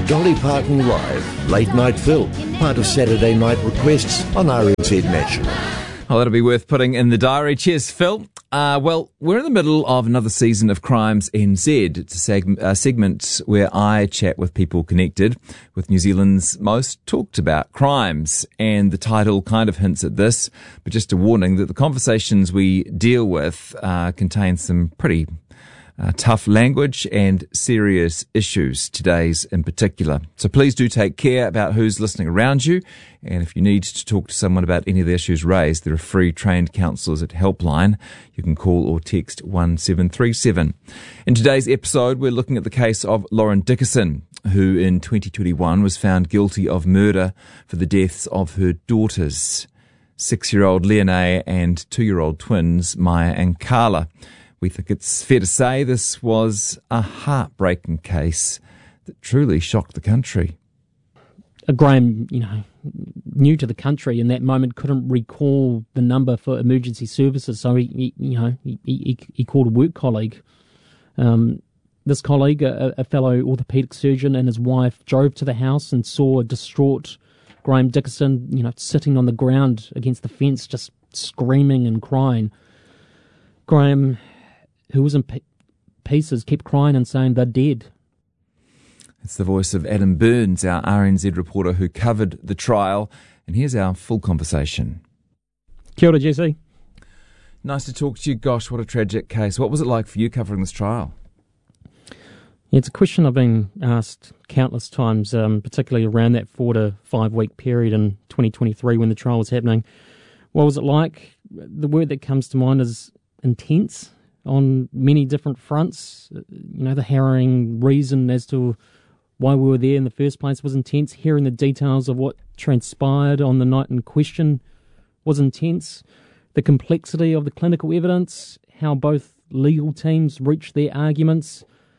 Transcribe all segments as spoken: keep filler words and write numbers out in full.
Dolly Parton Live, Late Night Phil, part of Saturday Night Requests on R N Z National. Oh, that'll be worth putting in the diary. Cheers, Phil. Uh, well, we're in the middle of another season of Crimes N Z. It's a, seg- a segment where I chat with people connected with New Zealand's most talked about crimes. And the title kind of hints at this, but just a warning that the conversations we deal with uh, contain some pretty Uh, tough language and serious issues, today's in particular. So please do take care about who's listening around you. And if you need to talk to someone about any of the issues raised, there are free trained counsellors at Helpline. You can call or text one seven three seven. In today's episode, we're looking at the case of Lauren Dickerson, who in twenty twenty-one was found guilty of murder for the deaths of her daughters, six-year-old Leonie and two-year-old twins Maya and Carla. We think it's fair to say this was a heartbreaking case that truly shocked the country. Uh, Graham, you know, new to the country in that moment, couldn't recall the number for emergency services, so he, he you know, he, he, he called a work colleague. Um, this colleague, a, a fellow orthopaedic surgeon, and his wife drove to the house and saw a distraught Graham Dickerson, you know, sitting on the ground against the fence, just screaming and crying. Graham, who was in p- pieces, kept crying and saying they're dead. It's the voice of Adam Burns, our R N Z reporter who covered the trial, and here's our full conversation. Kia ora, Jesse. Nice to talk to you. Gosh, what a tragic case. What was it like for you covering this trial? Yeah, it's a question I've been asked countless times, um, particularly around that four to five week period in twenty twenty-three when the trial was happening. What was it like? The word that comes to mind is intense on many different fronts. You know, the harrowing reason as to why we were there in the first place was intense. Hearing the details of what transpired on the night in question was intense. The complexity of the clinical evidence, how both legal teams reached their arguments,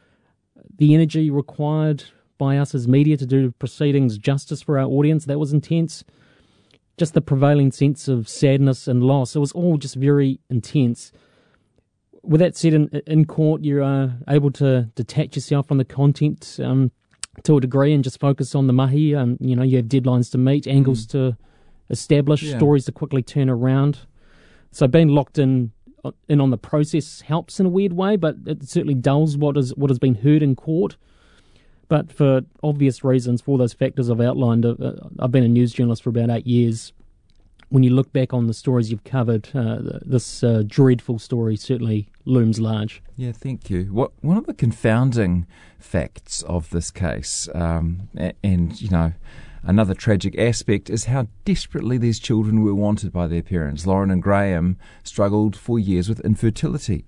the energy required by us as media to do proceedings justice for our audience, that was intense. Just the prevailing sense of sadness and loss, it was all just very intense. With that said, in, in court, you are able to detach yourself from the content um, to a degree and just focus on the mahi. Um, you know, you have deadlines to meet, angles mm. to establish, yeah. stories to quickly turn around. So being locked in in on the process helps in a weird way, but it certainly dulls what is what has been heard in court. But for obvious reasons, for those factors I've outlined, uh, I've been a news journalist for about eight years. When you look back on the stories you've covered, uh, this uh, dreadful story certainly looms large. Yeah, thank you. What one of the confounding facts of this case, um, and, you know, another tragic aspect is how desperately these children were wanted by their parents. Lauren and Graham struggled for years with infertility.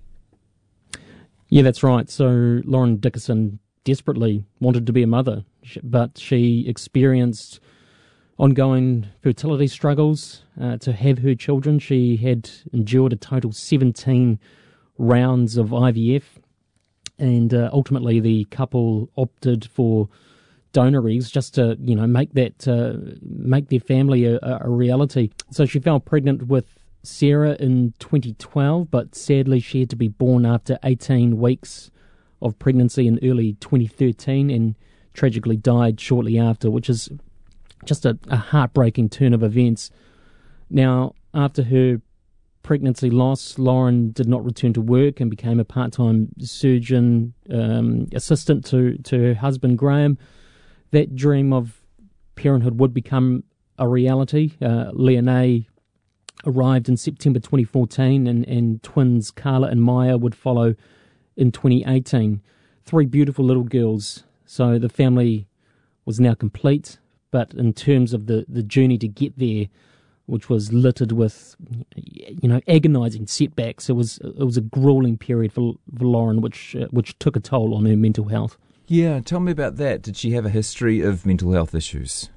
Yeah, that's right. So Lauren Dickerson desperately wanted to be a mother, but she experienced ongoing fertility struggles uh, to have her children. She had endured a total seventeen rounds of I V F, and uh, ultimately the couple opted for donor eggs just to, you know, make that uh, make their family a, a reality. So she fell pregnant with Sarah in twenty twelve, but sadly she had to be born after eighteen weeks of pregnancy in early twenty thirteen, and tragically died shortly after, which is just a, a heartbreaking turn of events. Now, after her pregnancy loss, Lauren did not return to work and became a part-time surgeon um, assistant to, to her husband, Graham. That dream of parenthood would become a reality. Uh, Leonie arrived in September twenty fourteen, and, and twins Carla and Maya would follow in twenty eighteen. Three beautiful little girls. So the family was now complete. But in terms of the, the journey to get there, which was littered with, you know, agonising setbacks, it was it was a gruelling period for, for Lauren, which uh, which took a toll on her mental health. Yeah, tell me about that. Did she have a history of mental health issues?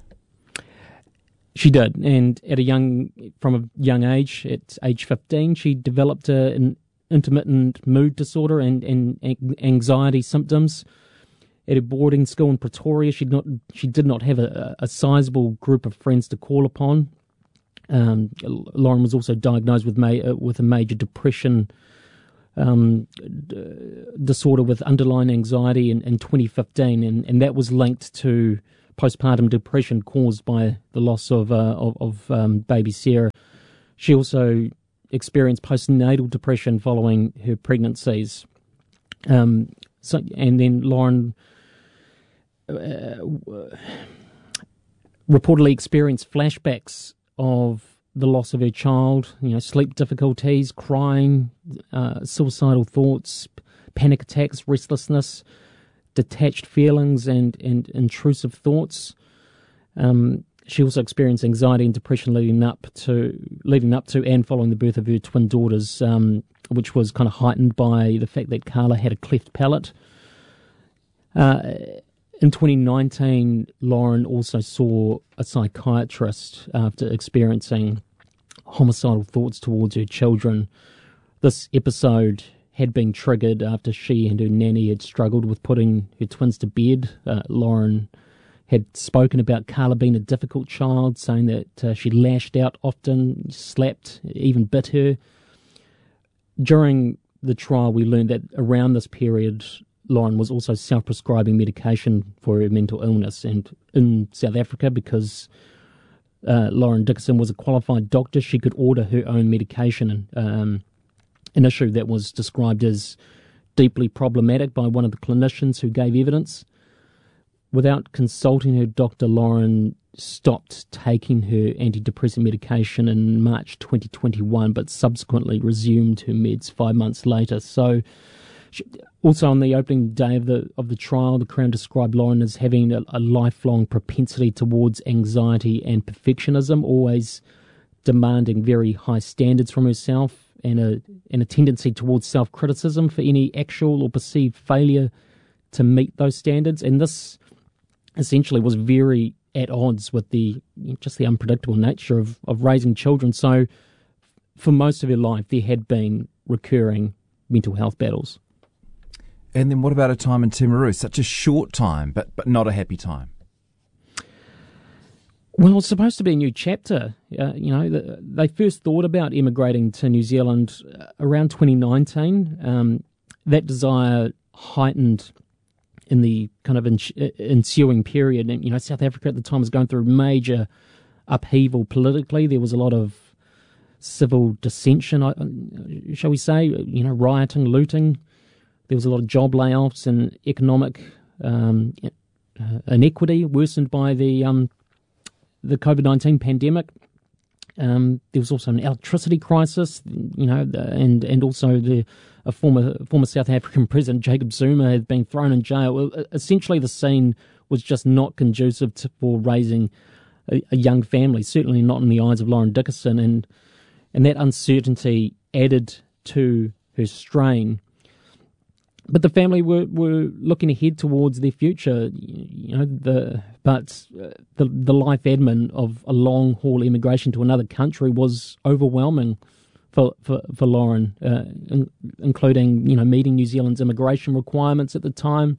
She did, and at a young from a young age, at age fifteen, she developed a, an intermittent mood disorder and, and anxiety symptoms. At a boarding school in Pretoria, she not she did not have a, a sizable group of friends to call upon. Um, Lauren was also diagnosed with ma- with a major depression um, d- disorder with underlying anxiety in, in twenty fifteen, and, and that was linked to postpartum depression caused by the loss of uh, of, of um, baby Sarah. She also experienced postnatal depression following her pregnancies. Um, so, and then Lauren uh, reportedly experienced flashbacks of the loss of her child, you know, sleep difficulties, crying, uh, suicidal thoughts, panic attacks, restlessness, detached feelings, and, and intrusive thoughts. Um, she also experienced anxiety and depression leading up to leading up to and following the birth of her twin daughters, um, which was kind of heightened by the fact that Carla had a cleft palate. Uh, in twenty nineteen, Lauren also saw a psychiatrist after experiencing homicidal thoughts towards her children. This episode had been triggered after she and her nanny had struggled with putting her twins to bed. Uh, Lauren had spoken about Carla being a difficult child, saying that uh, she lashed out often, slapped, even bit her. During the trial, we learned that around this period, Lauren was also self-prescribing medication for her mental illness. And in South Africa, because uh, Lauren Dickinson was a qualified doctor, she could order her own medication. Um, an issue that was described as deeply problematic by one of the clinicians who gave evidence. Without consulting her doctor, Lauren stopped taking her antidepressant medication in March twenty twenty-one, but subsequently resumed her meds five months later. So, she, also on the opening day of the of the trial, the Crown described Lauren as having a, a lifelong propensity towards anxiety and perfectionism, always demanding very high standards from herself, and a and a tendency towards self-criticism for any actual or perceived failure to meet those standards. And this essentially was very at odds with the just the unpredictable nature of, of raising children. So for most of her life, there had been recurring mental health battles. And then what about a time in Timaru? Such a short time, but but not a happy time. Well, it's supposed to be a new chapter. Uh, you know, the, they first thought about emigrating to New Zealand around twenty nineteen. Um, that desire heightened in the kind of ensuing period. And, you know, South Africa at the time was going through major upheaval politically. There was a lot of civil dissension, shall we say, you know, rioting, looting. There was a lot of job layoffs and economic um, uh, inequity worsened by the um, the COVID nineteen pandemic. Um, there was also an electricity crisis, you know, and and also the a former former South African president, Jacob Zuma, had been thrown in jail. Essentially, the scene was just not conducive to, for raising a, a young family, certainly not in the eyes of Lauren Dickinson, and and that uncertainty added to her strain. But the family were, were looking ahead towards their future, you know. The but uh, the the life admin of a long haul immigration to another country was overwhelming for for, for Lauren, uh, in, including you know meeting New Zealand's immigration requirements at the time.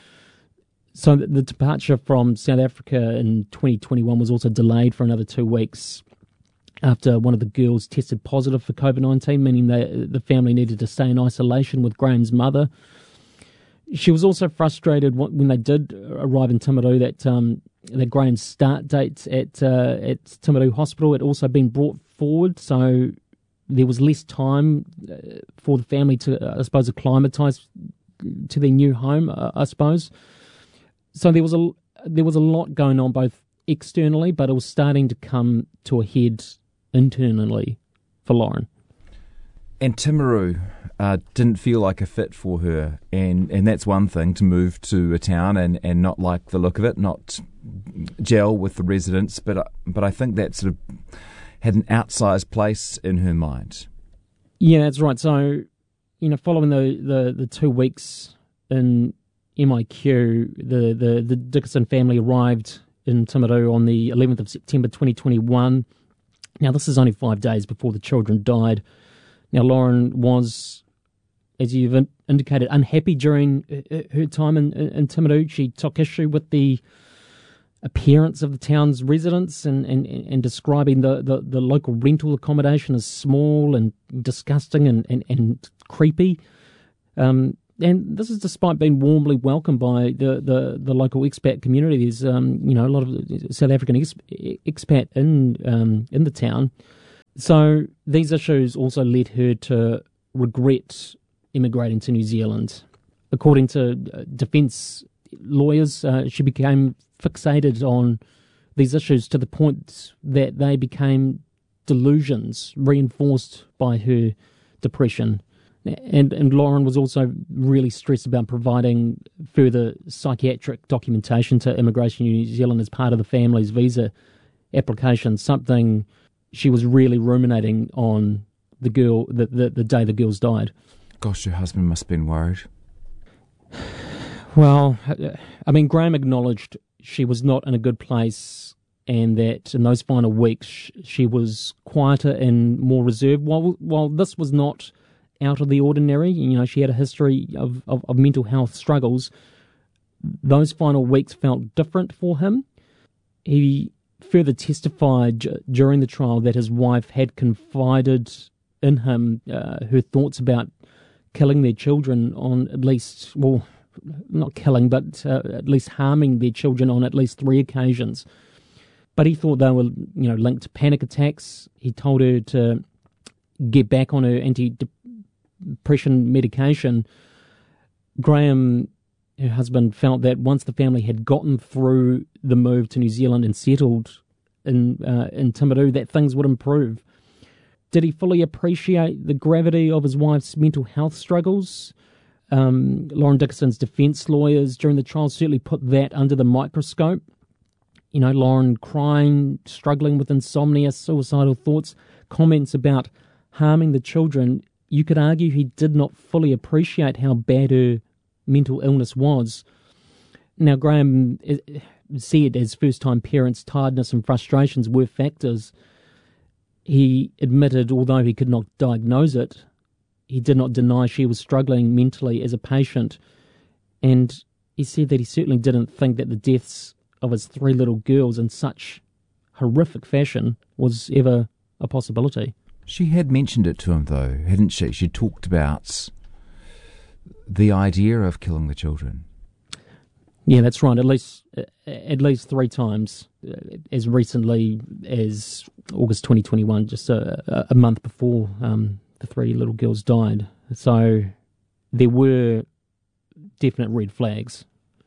So the, the departure from South Africa in twenty twenty-one was also delayed for another two weeks after one of the girls tested positive for COVID nineteen, meaning that the family needed to stay in isolation with Graham's mother. She was also frustrated when they did arrive in Timaru that um, that Graham's start date at uh, at Timaru Hospital had also been brought forward, so there was less time for the family to, uh, I suppose, acclimatise to their new home, uh, I suppose. So there was a there was a lot going on both externally, but it was starting to come to a head internally for Lauren. And Timaru uh, didn't feel like a fit for her, and, and that's one thing, to move to a town and, and not like the look of it, not gel with the residents, but, uh, but I think that sort of had an outsized place in her mind. Yeah, that's right. So, you know, following the, the, the two weeks in M I Q, the, the, the Dickinson family arrived in Timaru on the eleventh of September twenty twenty-one. Now, this is only five days before the children died. Now, Lauren was, as you've in- indicated, unhappy during her time in, in, in Timaru. She took issue with the appearance of the town's residents and, and, and describing the, the, the local rental accommodation as small and disgusting and, and, and creepy. Um, and this is despite being warmly welcomed by the, the, the local expat community. There's um, you know a lot of South African ex, expat in um, in the town. So these issues also led her to regret immigrating to New Zealand. According to defence lawyers, uh, she became fixated on these issues to the point that they became delusions reinforced by her depression. And, and Lauren was also really stressed about providing further psychiatric documentation to Immigration New Zealand as part of the family's visa application, something she was really ruminating on the girl the, the, the day the girls died. Gosh, your husband must have been worried. Well, I mean, Graham acknowledged she was not in a good place and that in those final weeks she was quieter and more reserved. While, while this was not out of the ordinary, you know, she had a history of, of, of mental health struggles, those final weeks felt different for him. He further testified j- during the trial that his wife had confided in him uh, her thoughts about killing their children on at least, well, not killing, but uh, at least harming their children on at least three occasions. But he thought they were, you know, linked to panic attacks. He told her to get back on her anti-depression medication. Graham, her husband, felt that once the family had gotten through the move to New Zealand and settled in uh, in Timaru, that things would improve. Did he fully appreciate the gravity of his wife's mental health struggles? Um, Lauren Dickinson's defence lawyers during the trial certainly put that under the microscope. You know, Lauren crying, struggling with insomnia, suicidal thoughts, comments about harming the children. You could argue he did not fully appreciate how bad her mental illness was. Now, Graham said as first-time parents, tiredness and frustrations were factors. He admitted, although he could not diagnose it, he did not deny she was struggling mentally as a patient. And he said that he certainly didn't think that the deaths of his three little girls in such horrific fashion was ever a possibility. She had mentioned it to him, though, hadn't she? She talked about the idea of killing the children. Yeah, that's right. At least, at least three times, as recently as August twenty twenty-one, just a, a month before um, the three little girls died. So there were definite red flags.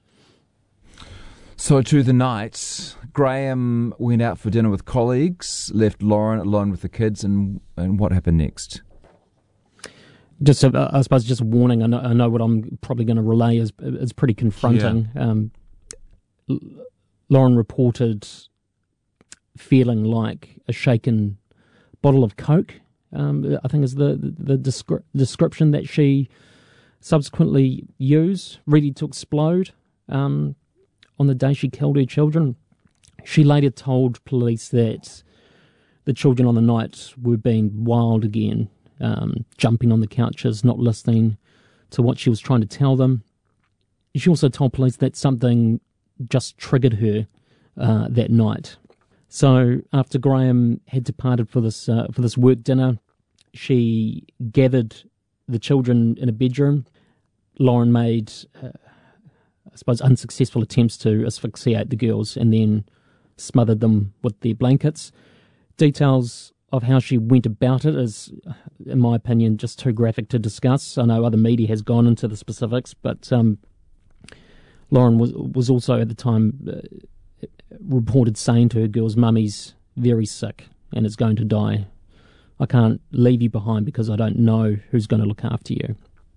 So to the night, Graham went out for dinner with colleagues, left Lauren alone with the kids, and, and what happened next? Just, uh, I suppose, just a warning. I know, I know what I'm probably going to relay is is pretty confronting. Yeah. Um, Lauren reported feeling like a shaken bottle of Coke. Um, I think is the the descri- description that she subsequently used, ready to explode. Um, on the day she killed her children, she later told police that the children on the night were being wild again. Um, jumping on the couches, not listening to what she was trying to tell them. She also told police that something just triggered her uh, that night. So after Graham had departed for this uh, for this work dinner, she gathered the children in a bedroom. Lauren made, uh, I suppose, unsuccessful attempts to asphyxiate the girls and then smothered them with their blankets. Details of how she went about it is, in my opinion, just too graphic to discuss. I know other media has gone into the specifics, but um, Lauren was was also at the time uh, reported saying to her girls, "Mummy's very sick and is going to die. I can't leave you behind because I don't know who's going to look after you."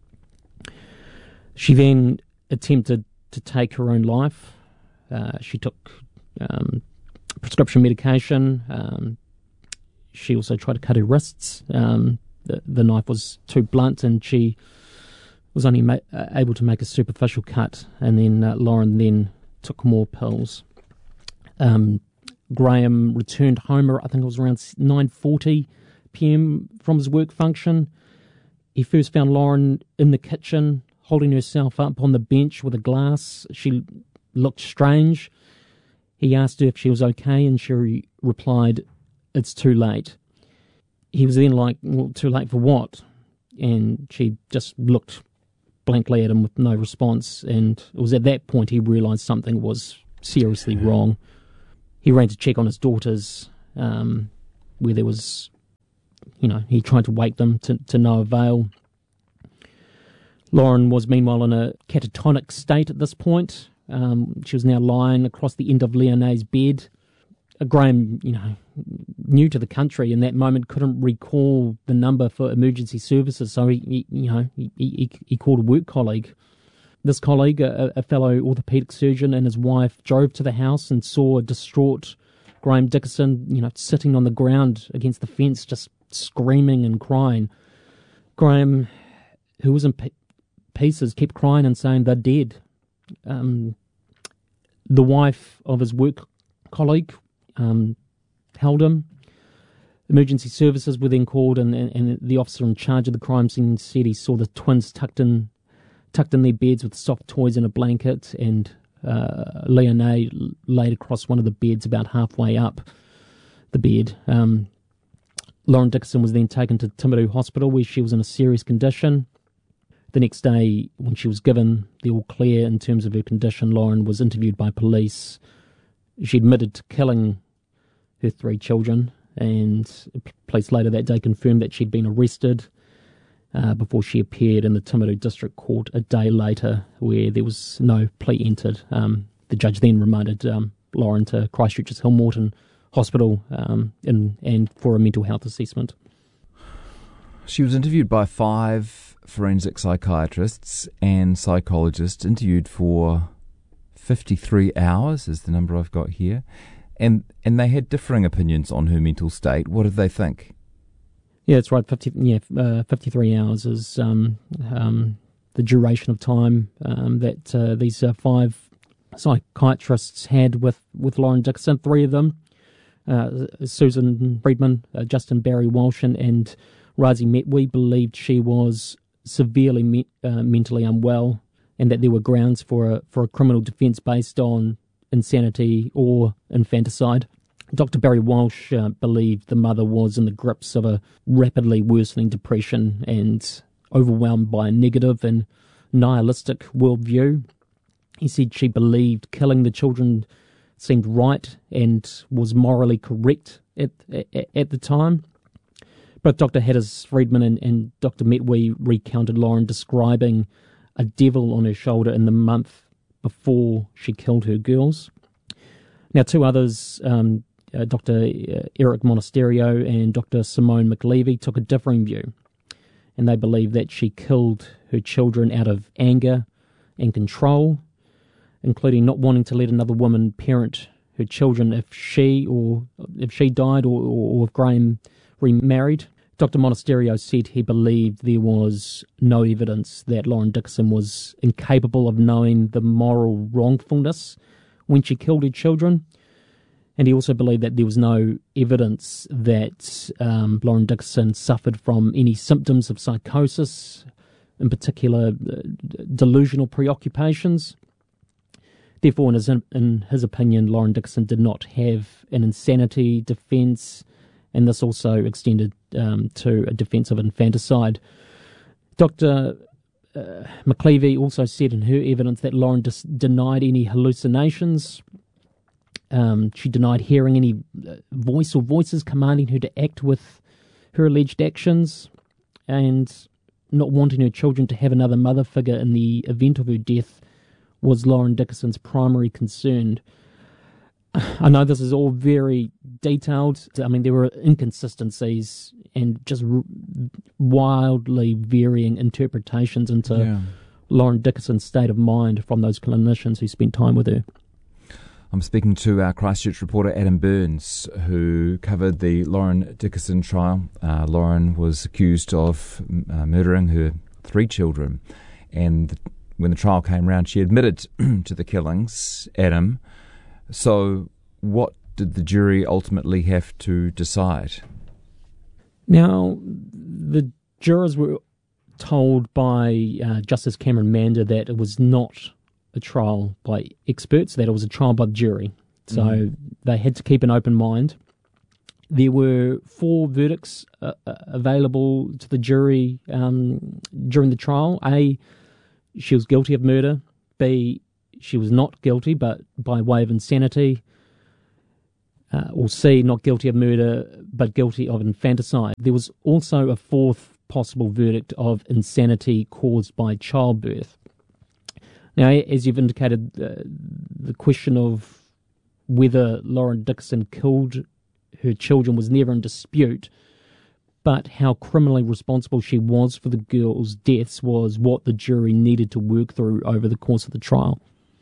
She then attempted to take her own life. Uh, she took um, prescription medication. Um, She also tried to cut her wrists. Um, the, the knife was too blunt and she was only ma- uh, able to make a superficial cut. And then uh, Lauren then took more pills. Um, Graham returned home, I think it was around nine forty p.m. from his work function. He first found Lauren in the kitchen, holding herself up on the bench with a glass. She looked strange. He asked her if she was okay, and she re- replied, "It's too late." He was then like, "Well, too late for what?" And she just looked blankly at him with no response, and it was at that point he realised something was seriously wrong. He ran to check on his daughters, um, where there was, you know, he tried to wake them to, to no avail. Lauren was meanwhile in a catatonic state at this point. Um, she was now lying across the end of Leone's bed. Uh, Graham, you know, new to the country in that moment, couldn't recall the number for emergency services, so he, he you know, he, he, he called a work colleague. This colleague, a, a fellow orthopaedic surgeon, and his wife drove to the house and saw a distraught Graham Dickinson, you know, sitting on the ground against the fence, just screaming and crying. Graham, who was in p- pieces, kept crying and saying they're dead. Um, the wife of his work colleague um, held him. Emergency services were then called, and, and, and the officer in charge of the crime scene said he saw the twins tucked in tucked in their beds with soft toys and a blanket, and uh, Leone laid across one of the beds about halfway up the bed. Um, Lauren Dickinson was then taken to Timaru Hospital, where she was in a serious condition. The next day, when she was given the all clear in terms of her condition, Lauren was interviewed by police. She admitted to killing her three children, and police later that day confirmed that she'd been arrested uh, before she appeared in the Timaru District Court a day later, where there was no plea entered. Um, the judge then remanded um, Lauren to Christchurch's Hillmorton Hospital um, in, and for a mental health assessment. She was interviewed by five forensic psychiatrists and psychologists, interviewed for fifty-three hours is the number I've got here, and and they had differing opinions on her mental state. What did they think? Yeah, that's right. fifty, yeah, uh, fifty-three hours is um, um, the duration of time um, that uh, these uh, five psychiatrists had with, with Lauren Dickinson. Three of them, uh, Susan Friedman, uh, Justin Barry Walsh, and, and Razi Metwi, believed she was severely me- uh, mentally unwell, and that there were grounds for a for a criminal defence based on insanity or infanticide. Doctor Barry Walsh uh, believed the mother was in the grips of a rapidly worsening depression and overwhelmed by a negative and nihilistic worldview. He said she believed killing the children seemed right and was morally correct at at, at the time. But Doctor Hatters Friedman and, and Doctor Metwi recounted Lauren describing a devil on her shoulder in the month before she killed her girls. Now, two others, um, uh, Doctor Eric Monasterio and Doctor Simone McLevy, took a differing view, and they believed that she killed her children out of anger and control, including not wanting to let another woman parent her children if she or if she died or, or, or if Graham remarried. Doctor Monasterio said he believed there was no evidence that Lauren Dickinson was incapable of knowing the moral wrongfulness when she killed her children. And he also believed that there was no evidence that um, Lauren Dickinson suffered from any symptoms of psychosis, in particular uh, delusional preoccupations. Therefore, in his, in his opinion, Lauren Dickinson did not have an insanity defence, and this also extended um, to a defence of infanticide. Doctor uh, McLevy also said in her evidence that Lauren dis- denied any hallucinations. Um, she denied hearing any voice or voices commanding her to act with her alleged actions, and not wanting her children to have another mother figure in the event of her death was Lauren Dickinson's primary concern. I know this is all very detailed. I mean, there were inconsistencies and just r- wildly varying interpretations into yeah. Lauren Dickinson's state of mind from those clinicians who spent time with her. I'm speaking to our Christchurch reporter Adam Burns, who covered the Lauren Dickinson trial. Uh, Lauren was accused of uh, murdering her three children, and when the trial came round, she admitted to the killings. Adam, so what did the jury ultimately have to decide? Now, the jurors were told by uh, Justice Cameron Mander that it was not a trial by experts, that it was a trial by the jury. So Mm. they had to keep an open mind. There were four verdicts uh, uh, available to the jury um, during the trial. A, she was guilty of murder. B, she was not guilty, but by way of insanity. Uh, or C, not guilty of murder, but guilty of infanticide. There was also a fourth possible verdict of insanity caused by childbirth. Now, as you've indicated, uh, the question of whether Lauren Dickinson killed her children was never in dispute, but how criminally responsible she was for the girls' deaths was what the jury needed to work through over the course of the trial.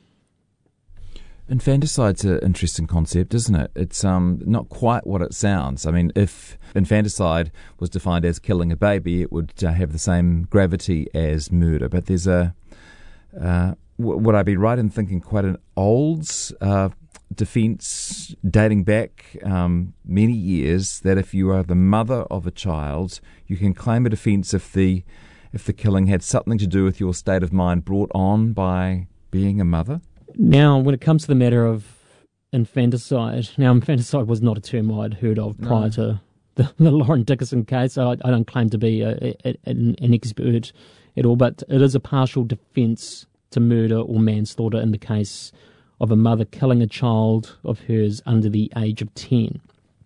Infanticide's an interesting concept, isn't it? It's um not quite what it sounds. I mean, if infanticide was defined as killing a baby, it would uh, have the same gravity as murder. But there's a, uh, w- would I be right in thinking quite an old uh, defence dating back um, many years that if you are the mother of a child, you can claim a defence if the if the killing had something to do with your state of mind brought on by being a mother? Now, when it comes to the matter of infanticide, now infanticide was not a term I'd heard of prior no. to the, the Lauren Dickinson case. I, I don't claim to be a, a, an, an expert at all, but it is a partial defence to murder or manslaughter in the case of a mother killing a child of hers under the age of ten.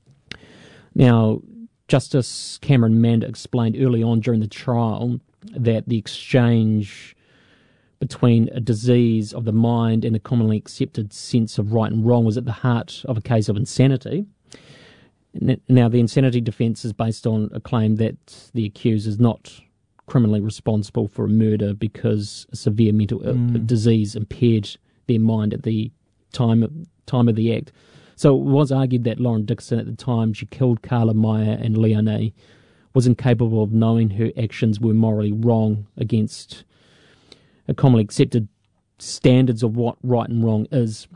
Now, Justice Cameron Manda explained early on during the trial that the exchange between a disease of the mind and a commonly accepted sense of right and wrong was at the heart of a case of insanity. Now, the insanity defence is based on a claim that the accused is not criminally responsible for a murder because a severe mental mm. disease impaired their mind at the time of, time of the act. So it was argued that Lauren Dickinson at the time she killed Carla Meyer and Leonie was incapable of knowing her actions were morally wrong against a commonly accepted standards of what right and wrong is.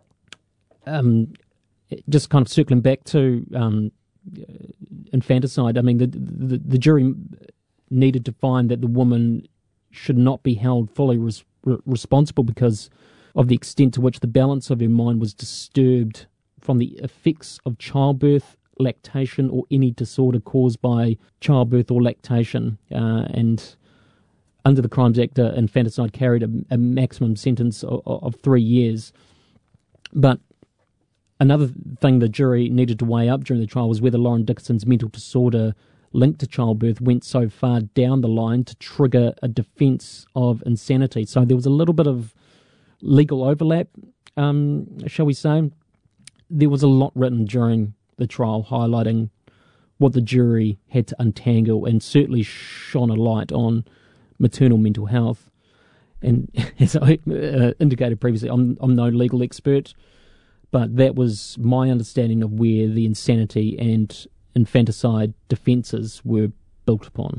Um, just kind of circling back to um, infanticide, I mean, the, the, the jury needed to find that the woman should not be held fully res- responsible because of the extent to which the balance of her mind was disturbed from the effects of childbirth, lactation, or any disorder caused by childbirth or lactation. Uh, and under the Crimes Act, uh, infanticide carried a, a maximum sentence of, of three years. But another thing the jury needed to weigh up during the trial was whether Lauren Dickinson's mental disorder linked to childbirth went so far down the line to trigger a defence of insanity. So there was a little bit of legal overlap, um, shall we say. There was a lot written during the trial highlighting what the jury had to untangle and certainly shone a light on maternal mental health. And as I uh, indicated previously, I'm, I'm no legal expert, but that was my understanding of where the insanity and infanticide defences were built upon.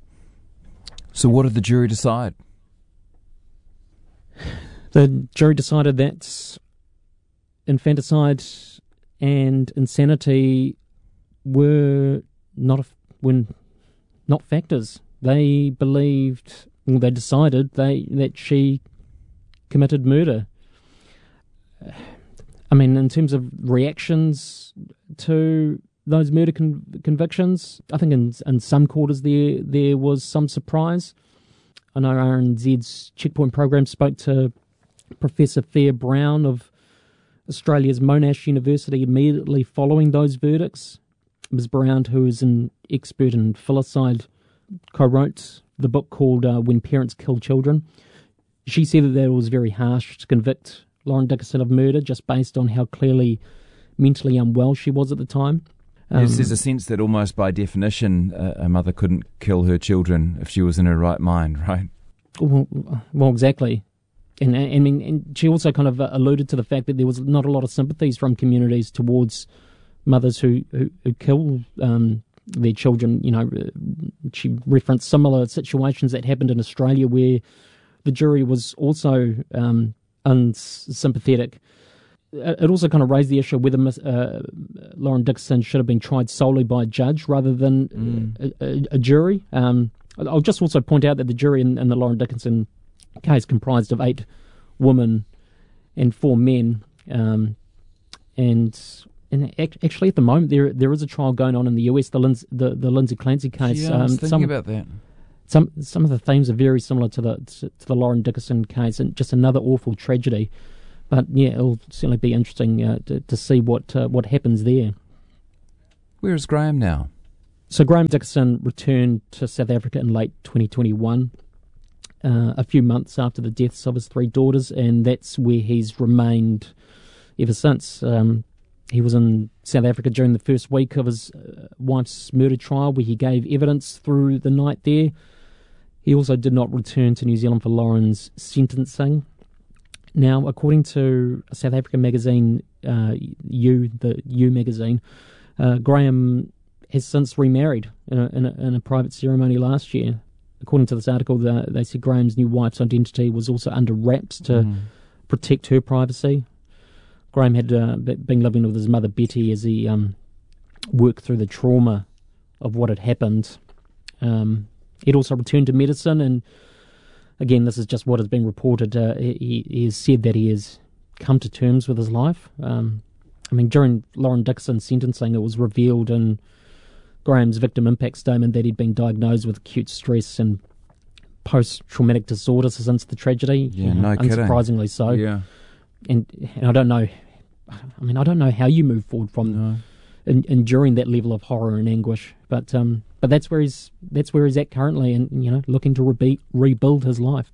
So what did the jury decide? The jury decided that infanticide and insanity were not were not factors. They believed, well, they decided they that she committed murder. I mean, in terms of reactions to those murder con- convictions, I think in in some quarters there there was some surprise. I know R N Z's Checkpoint program spoke to Professor Thea Brown of Australia's Monash University immediately following those verdicts. Miz Brown, who is an expert in filicide, co-wrote the book called uh, When Parents Kill Children. She said that it was very harsh to convict Lauren Dickinson of murder just based on how clearly mentally unwell she was at the time. Um, yes, there's a sense that almost by definition uh, a mother couldn't kill her children if she was in her right mind, right? Well, well exactly. And, and, I mean, and she also kind of alluded to the fact that there was not a lot of sympathies from communities towards mothers who, who, who kill um, their children. You know, she referenced similar situations that happened in Australia where the jury was also um, unsympathetic. It also kind of raised the issue of whether uh, Lauren Dickinson should have been tried solely by a judge rather than mm. a, a, a jury. Um, I'll just also point out that the jury in, in the Lauren Dickinson case comprised of eight women and four men. Um, and and actually at the moment there there is a trial going on in the U S, the Lindsay, the, the Lindsay Clancy case. Yeah, I was um, thinking some, about that. Some some of the themes are very similar to the to, to the Lauren Dickinson case, and just another awful tragedy. But yeah, it'll certainly be interesting uh, to, to see what uh, what happens there. Where is Graham now? So Graham Dickinson returned to South Africa in late twenty twenty-one, uh, a few months after the deaths of his three daughters, and that's where he's remained ever since. Um, he was in South Africa during the first week of his uh, wife's murder trial, where he gave evidence through the night there. He also did not return to New Zealand for Lauren's sentencing. Now, according to a South African magazine, uh, You, the You magazine, uh, Graham has since remarried in a, in, a, in a private ceremony last year. According to this article, the, they said Graham's new wife's identity was also under wraps to mm. protect her privacy. Graham had uh, been living with his mother Betty as he um, worked through the trauma of what had happened. Um, he'd also returned to medicine, and again, this is just what has been reported. Uh, he, he has said that he has come to terms with his life. Um, I mean, during Lauren Dickinson's sentencing, it was revealed in Graham's victim impact statement that he'd been diagnosed with acute stress and post-traumatic disorder since the tragedy. Yeah, no kidding. Unsurprisingly so. Yeah. And, and I don't know, I mean, I don't know how you move forward from no. en- enduring that level of horror and anguish, but um, but that's where he's that's where he's at currently, and you know, looking to re- rebuild his life.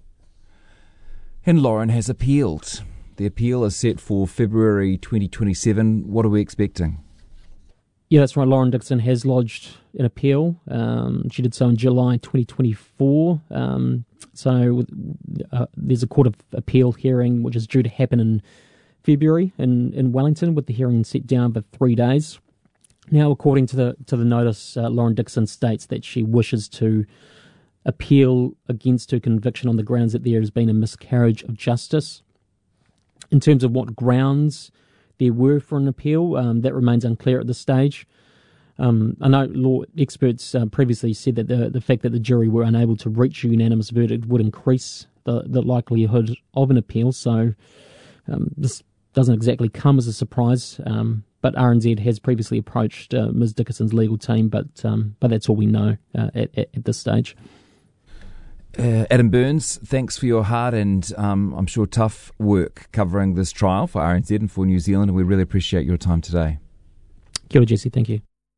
And Lauren has appealed. The appeal is set for February twenty twenty-seven. What are we expecting? Yeah, that's right. Lauren Dickinson has lodged an appeal. Um, she did so in July twenty twenty-four. Um, so uh, there's a Court of Appeal hearing which is due to happen in February in, in Wellington, with the hearing set down for three days. Now, according to the to the notice, uh, Lauren Dickinson states that she wishes to appeal against her conviction on the grounds that there has been a miscarriage of justice. In terms of what grounds there were for an appeal, um, that remains unclear at this stage. Um, I know law experts uh, previously said that the, the fact that the jury were unable to reach a unanimous verdict would increase the, the likelihood of an appeal, so um, this doesn't exactly come as a surprise, um, but R N Z has previously approached uh, Miz Dickinson's legal team, but um, but that's all we know uh, at, at, at this stage. Uh, Adam Burns, thanks for your hard and um, I'm sure tough work covering this trial for R N Z and for New Zealand, and we really appreciate your time today. Kia ora, Jesse, thank you.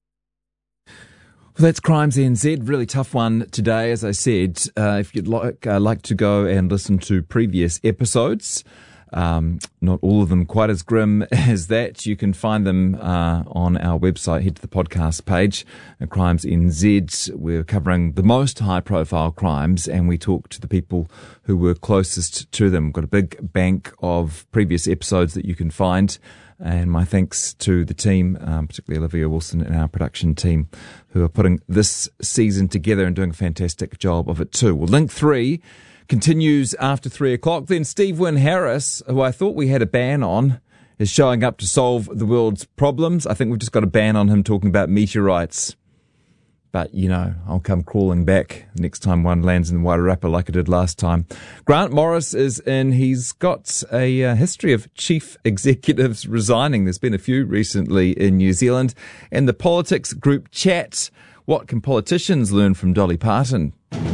Well, that's Crimes N Z, really tough one today, as I said. Uh, if you'd like, uh, like to go and listen to previous episodes, um, not all of them quite as grim as that, you can find them uh, on our website. Head to the podcast page, uh, Crimes N Z. We're covering the most high-profile crimes, and we talk to the people who were closest to them. We've got a big bank of previous episodes that you can find. And my thanks to the team, um, particularly Olivia Wilson and our production team, who are putting this season together and doing a fantastic job of it too. Well, Link three continues after three o'clock. Then Steve Wynn Harris, who I thought we had a ban on, is showing up to solve the world's problems. I think we've just got a ban on him talking about meteorites. But, you know, I'll come crawling back next time one lands in the Wairarapa like I did last time. Grant Morris is in. He's got a uh, history of chief executives resigning. There's been a few recently in New Zealand. And the politics group chat. What can politicians learn from Dolly Parton?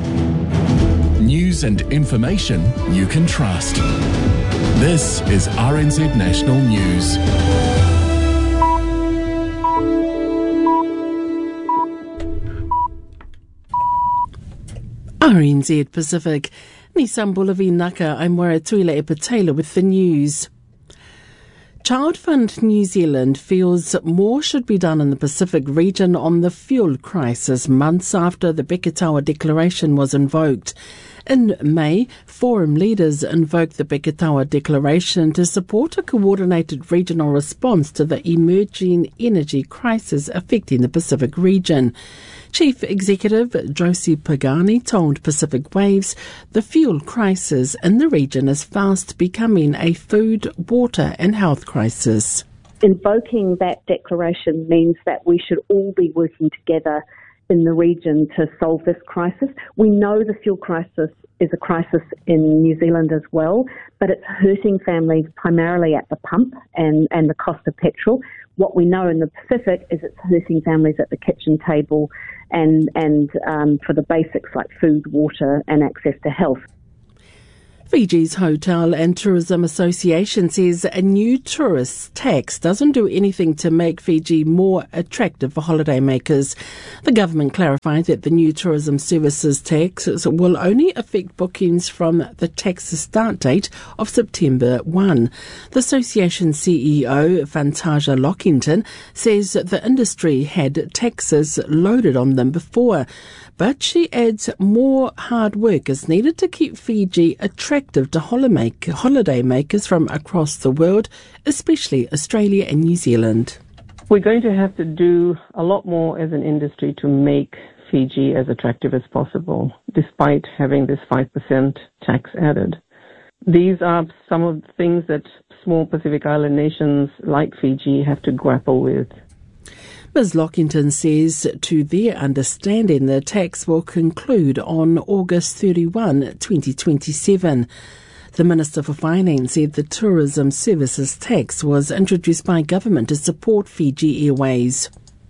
News and information you can trust. This is R N Z National News. R N Z Pacific. Nissan Bulavi Naka, I'm Waratuila Epatela with the news. Child Fund New Zealand feels more should be done in the Pacific region on the fuel crisis months after the Beketawa Declaration was invoked. In May, Forum leaders invoked the Beketawa Declaration to support a coordinated regional response to the emerging energy crisis affecting the Pacific region. Chief Executive Josie Pagani told Pacific Waves the fuel crisis in the region is fast becoming a food, water and health crisis. Invoking that declaration means that we should all be working together in the region to solve this crisis. We know the fuel crisis is a crisis in New Zealand as well, but it's hurting families primarily at the pump and, and the cost of petrol. What we know in the Pacific is it's hurting families at the kitchen table and, and um, for the basics like food, water and access to health. Fiji's Hotel and Tourism Association says a new tourist tax doesn't do anything to make Fiji more attractive for holidaymakers. The government clarified that the new tourism services tax will only affect bookings from the tax's start date of September first. The association C E O, Fantasia Lockington, says the industry had taxes loaded on them before, but she adds more hard work is needed to keep Fiji attractive to holiday makers from across the world, especially Australia and New Zealand. We're going to have to do a lot more as an industry to make Fiji as attractive as possible, despite having this five percent tax added. These are some of the things that small Pacific Island nations like Fiji have to grapple with. Miz Lockington says, to their understanding, the tax will conclude on August thirty-first, twenty twenty-seven. The Minister for Finance said the tourism services tax was introduced by government to support Fiji Airways.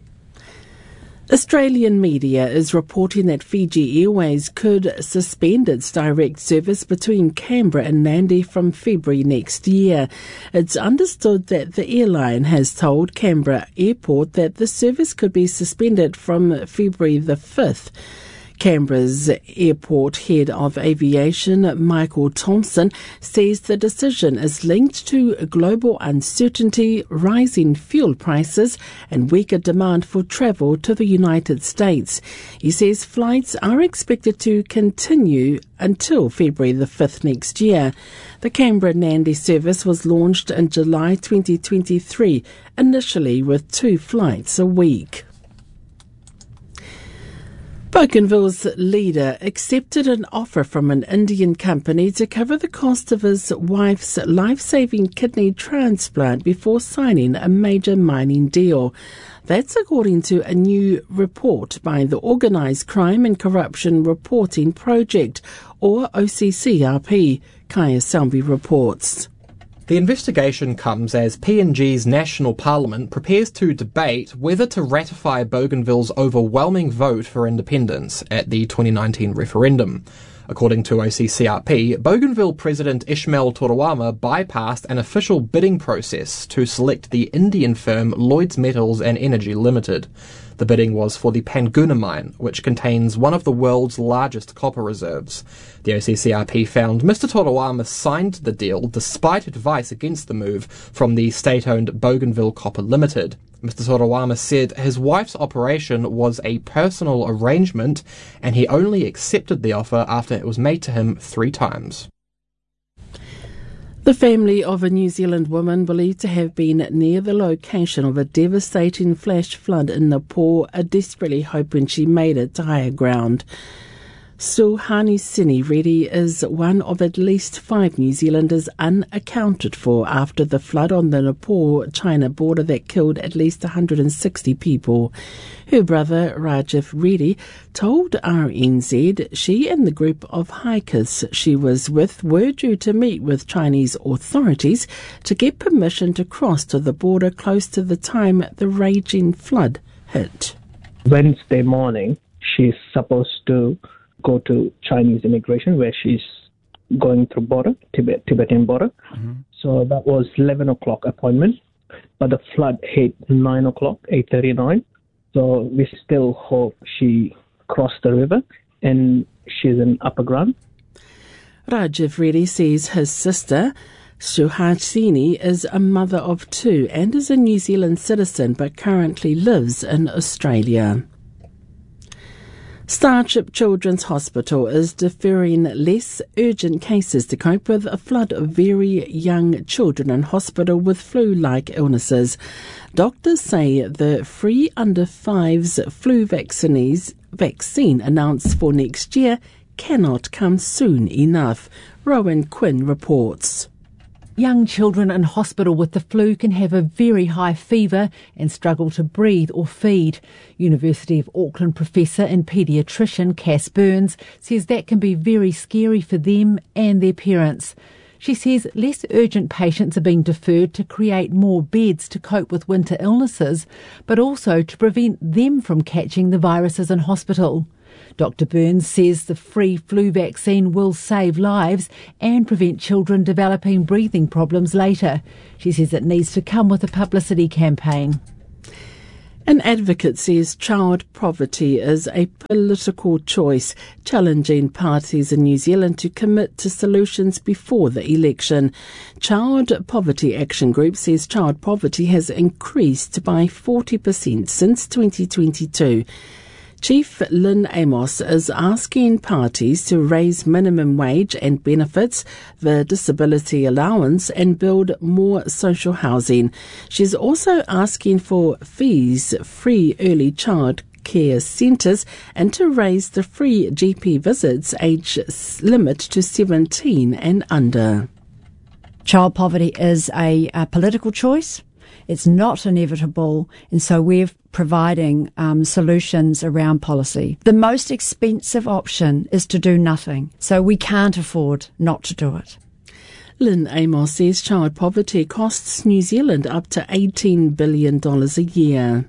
Australian media is reporting that Fiji Airways could suspend its direct service between Canberra and Nadi from February next year. It's understood that the airline has told Canberra Airport that the service could be suspended from February the fifth. Canberra's airport head of aviation, Michael Thompson, says the decision is linked to global uncertainty, rising fuel prices and weaker demand for travel to the United States. He says flights are expected to continue until February the fifth next year. The Canberra-Nadi service was launched in July twenty twenty-three, initially with two flights a week. Bougainville's leader accepted an offer from an Indian company to cover the cost of his wife's life-saving kidney transplant before signing a major mining deal. That's according to a new report by the Organised Crime and Corruption Reporting Project, or O C C R P. Kaya Selby reports. The investigation comes as P N G's National Parliament prepares to debate whether to ratify Bougainville's overwhelming vote for independence at the twenty nineteen referendum. According to O C C R P, Bougainville President Ismail Torawama bypassed an official bidding process to select the Indian firm Lloyds Metals and Energy Limited. The bidding was for the Panguna mine, which contains one of the world's largest copper reserves. The O C C R P found Mister Torawama signed the deal despite advice against the move from the state-owned Bougainville Copper Limited. Mister Torawama said his wife's operation was a personal arrangement and he only accepted the offer after it was made to him three times. The family of a New Zealand woman believed to have been near the location of a devastating flash flood in Nepal are desperately hoping she made it to higher ground. Suhasini Reddy is one of at least five New Zealanders unaccounted for after the flood on the Nepal-China border that killed at least one hundred sixty people. Her brother, Rajiv Reddy, told R N Z she and the group of hikers she was with were due to meet with Chinese authorities to get permission to cross to the border close to the time the raging flood hit. Wednesday morning, she's supposed to go to Chinese immigration where she's going through border, Tibet, Tibetan border. Mm-hmm. So that was eleven o'clock appointment, but the flood hit nine o'clock, eight thirty-nine. So we still hope she crossed the river and she's in upper ground. Rajiv Reddy says his sister, Suhasini, is a mother of two and is a New Zealand citizen but currently lives in Australia. Starship Children's Hospital is deferring less urgent cases to cope with a flood of very young children in hospital with flu-like illnesses. Doctors say the free under fives flu vaccines, vaccine announced for next year cannot come soon enough. Rowan Quinn reports. Young children in hospital with the flu can have a very high fever and struggle to breathe or feed. University of Auckland professor and paediatrician Cass Burns says that can be very scary for them and their parents. She says less urgent patients are being deferred to create more beds to cope with winter illnesses, but also to prevent them from catching the viruses in hospital. Doctor Burns says the free flu vaccine will save lives and prevent children developing breathing problems later. She says it needs to come with a publicity campaign. An advocate says child poverty is a political choice, challenging parties in New Zealand to commit to solutions before the election. Child Poverty Action Group says child poverty has increased by forty percent since twenty twenty-two. Chief Lynn Amos is asking parties to raise minimum wage and benefits, the disability allowance, and build more social housing. She's also asking for fees-free early child care centres and to raise the free G P visits age limit to seventeen and under. Child poverty is a, a political choice. It's not inevitable, and so we're providing um, solutions around policy. The most expensive option is to do nothing, so we can't afford not to do it. Lynn Amos says child poverty costs New Zealand up to eighteen billion dollars a year.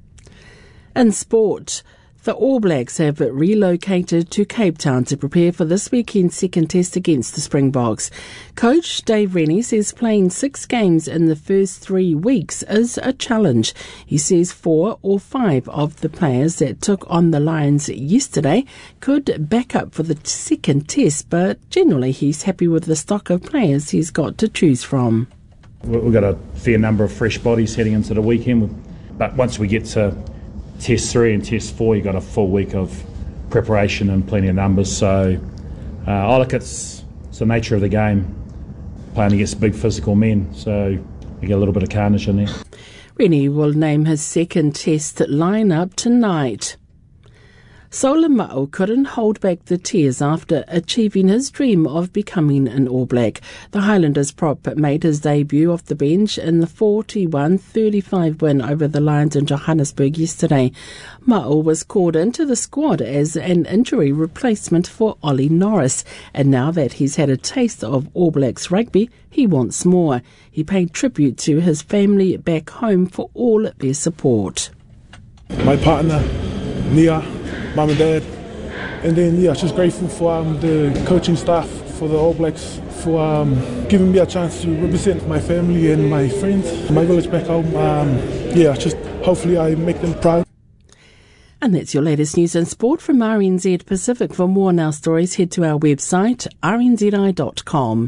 In sport, the All Blacks have relocated to Cape Town to prepare for this weekend's second test against the Springboks. Coach Dave Rennie says playing six games in the first three weeks is a challenge. He says four or five of the players that took on the Lions yesterday could back up for the second test, but generally he's happy with the stock of players he's got to choose from. We've got a fair number of fresh bodies heading into the weekend, but once we get to Test three and Test four, you've got a full week of preparation and plenty of numbers. So, uh, I look, it's, it's the nature of the game, playing against big physical men. So, you get a little bit of carnage in there. Rennie will name his second Test lineup tonight. Sola Ma'o couldn't hold back the tears after achieving his dream of becoming an All Black. The Highlanders prop made his debut off the bench in the forty-one thirty-five win over the Lions in Johannesburg yesterday. Ma'o was called into the squad as an injury replacement for Ollie Norris, and now that he's had a taste of All Blacks rugby, he wants more. He paid tribute to his family back home for all their support. My partner, Nia, Mum and Dad, and then yeah, just grateful for um, the coaching staff, for the All Blacks, for um, giving me a chance to represent my family and my friends, my village back home. Um, yeah, just hopefully I make them proud. And that's your latest news and sport from R N Z Pacific. For more on our stories, head to our website r n z i dot com.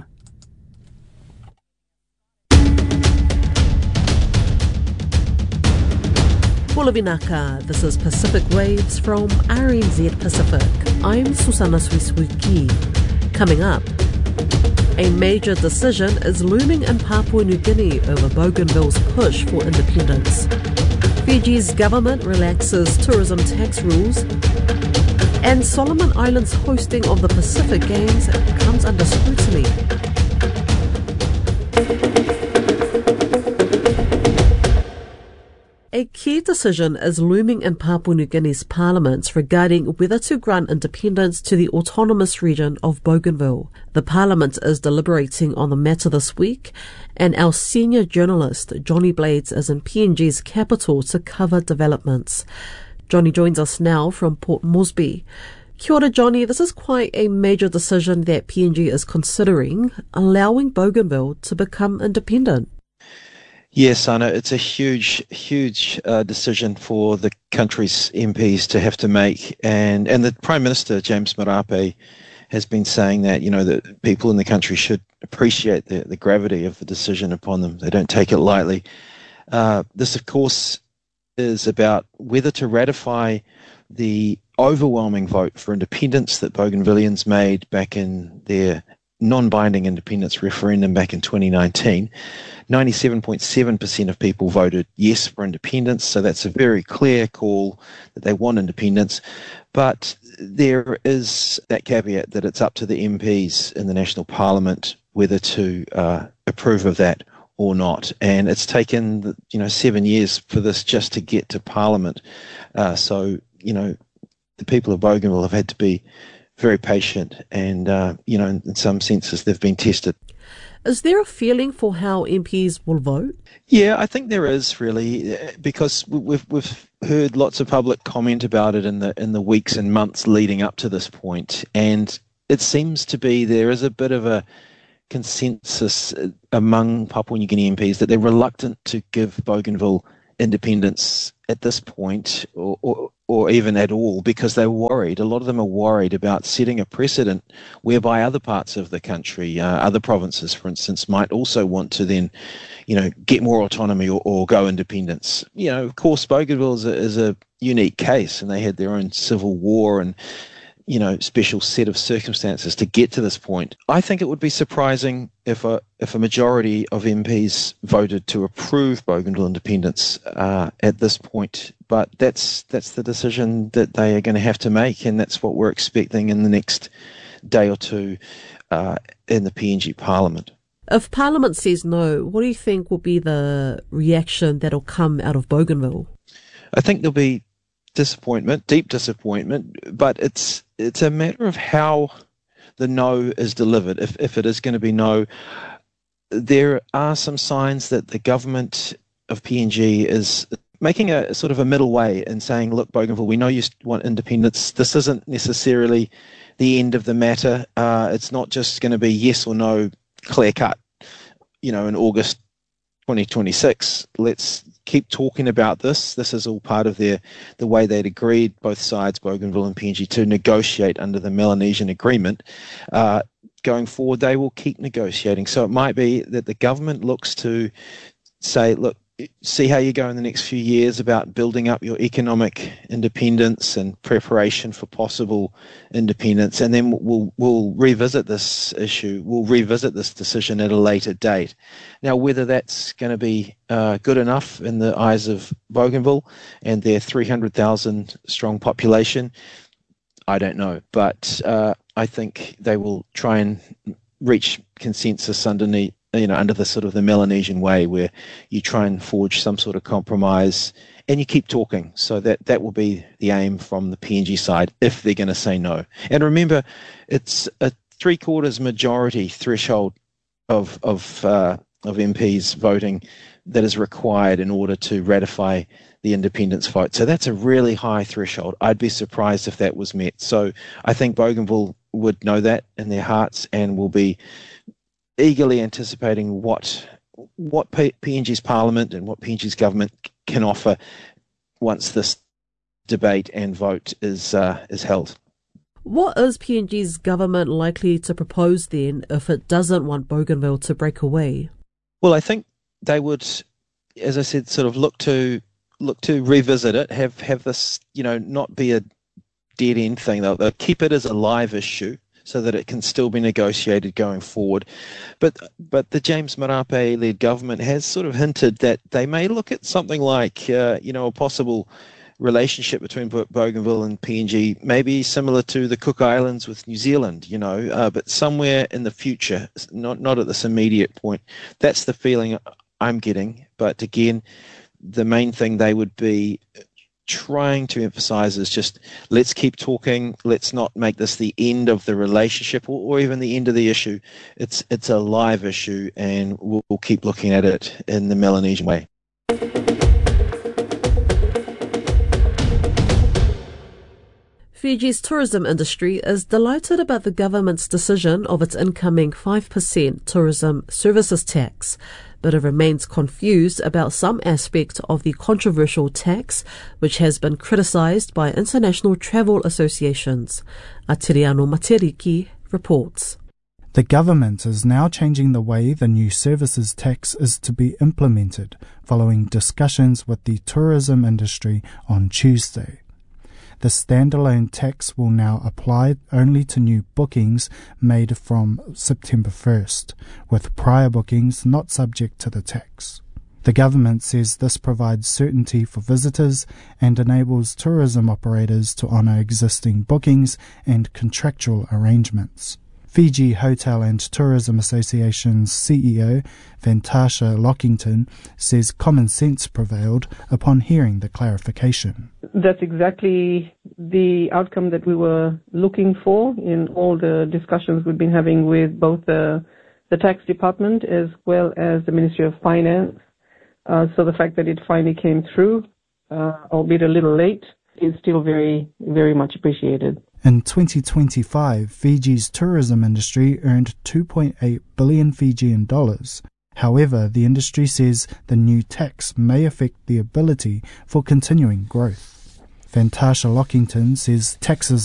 Pulavinaka, this is Pacific Waves from R N Z Pacific. I'm Susana Swiswiki. Coming up, a major decision is looming in Papua New Guinea over Bougainville's push for independence. Fiji's government relaxes tourism tax rules, and Solomon Islands' hosting of the Pacific Games comes under scrutiny. A key decision is looming in Papua New Guinea's parliament regarding whether to grant independence to the autonomous region of Bougainville. The parliament is deliberating on the matter this week, and our senior journalist, Johnny Blades, is in P N G's capital to cover developments. Johnny joins us now from Port Moresby. Kia ora, Johnny. This is quite a major decision that P N G is considering, allowing Bougainville to become independent. Yes, Anna, it's a huge, huge uh, decision for the country's M Ps to have to make. And, and the Prime Minister, James Marape, has been saying that, you know, that people in the country should appreciate the, the gravity of the decision upon them. They don't take it lightly. Uh, this, of course, is about whether to ratify the overwhelming vote for independence that Bougainvilleans made back in their non-binding independence referendum back in twenty nineteen. ninety-seven point seven percent of people voted yes for independence, so that's a very clear call that they want independence. But there is that caveat that it's up to the M Ps in the National Parliament whether to uh, approve of that or not. And it's taken, you know, seven years for this just to get to Parliament. Uh, so, you know, the people of Bougainville have had to be very patient, and, uh, you know, in, in some senses they've been tested. Is there a feeling for how M Ps will vote? Yeah, I think there is, really, because we've we've heard lots of public comment about it in the in the weeks and months leading up to this point, and it seems to be there is a bit of a consensus among Papua New Guinea M Ps that they're reluctant to give Bougainville independence at this point, or, or or even at all, because they're worried. A lot of them are worried about setting a precedent whereby other parts of the country, uh, other provinces, for instance, might also want to then, you know, get more autonomy or, or go independence. You know, of course, Bougainville is a, is a unique case, and they had their own civil war and, you know, special set of circumstances to get to this point. I think it would be surprising if a if a majority of M Ps voted to approve Bougainville independence uh, at this point. But that's that's the decision that they are going to have to make, and that's what we're expecting in the next day or two uh, in the P N G Parliament. If Parliament says no, what do you think will be the reaction that'll come out of Bougainville? I think there'll be disappointment, deep disappointment, but it's it's a matter of how the no is delivered. If if it is going to be no, there are some signs that the government of P N G is making a sort of a middle way and saying, look, Bougainville, we know you want independence. This isn't necessarily the end of the matter. Uh, it's not just going to be yes or no, clear cut, you know, in August twenty twenty-six. Let's keep talking about this. This is all part of their the way they'd agreed, both sides, Bougainville and P N G, to negotiate under the Melanesian Agreement. Uh, going forward, they will keep negotiating. So it might be that the government looks to say, look, see how you go in the next few years about building up your economic independence and preparation for possible independence, and then we'll we'll revisit this issue. We'll revisit this decision at a later date. Now, whether that's going to be uh, good enough in the eyes of Bougainville and their three hundred thousand strong population, I don't know. But uh, I think they will try and reach consensus underneath. You know, under the sort of the Melanesian way, where you try and forge some sort of compromise and you keep talking. So that, that will be the aim from the P N G side if they're going to say no. And remember, it's a three quarters majority threshold of of uh, of M Ps voting that is required in order to ratify the independence vote. So that's a really high threshold. I'd be surprised if that was met. So I think Bougainville would know that in their hearts and will be eagerly anticipating what what P- PNG's Parliament and what P N G's government can offer once this debate and vote is uh, is held. What is P N G's government likely to propose then if it doesn't want Bougainville to break away? Well, I think they would, as I said, sort of look to look to revisit it, have have this, you know, not be a dead end thing. They'll, they'll keep it as a live issue, so that it can still be negotiated going forward. But but the James Marape-led government has sort of hinted that they may look at something like, uh, you know, a possible relationship between Bougainville and P N G, maybe similar to the Cook Islands with New Zealand, you know, uh, but somewhere in the future, not, not at this immediate point. That's the feeling I'm getting. But again, the main thing they would be trying to emphasize is just let's keep talking. Let's not make this the end of the relationship or, or even the end of the issue. It's it's a live issue, and we'll, we'll keep looking at it in the Melanesian way. Fiji's tourism industry is delighted about the government's decision of its incoming five percent tourism services tax, but it remains confused about some aspect of the controversial tax, which has been criticised by international travel associations. Atiriano Materiki reports. The government is now changing the way the new services tax is to be implemented, following discussions with the tourism industry on Tuesday. The standalone tax will now apply only to new bookings made from September first, with prior bookings not subject to the tax. The government says this provides certainty for visitors and enables tourism operators to honour existing bookings and contractual arrangements. Fiji Hotel and Tourism Association's C E O, Ventasha Lockington, says common sense prevailed upon hearing the clarification. That's exactly the outcome that we were looking for in all the discussions we've been having with both the, the tax department as well as the Ministry of Finance. Uh, so the fact that it finally came through, uh, albeit a little late, is still very, very much appreciated. In twenty twenty-five, Fiji's tourism industry earned two point eight billion Fijian dollars. However, the industry says the new tax may affect the ability for continuing growth. Ventasha Lockington says taxes